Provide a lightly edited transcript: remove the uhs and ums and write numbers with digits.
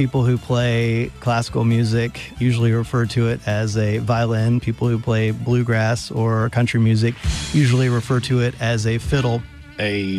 People who play classical music usually refer to it as a violin. People who play bluegrass or country music usually refer to it as a fiddle. A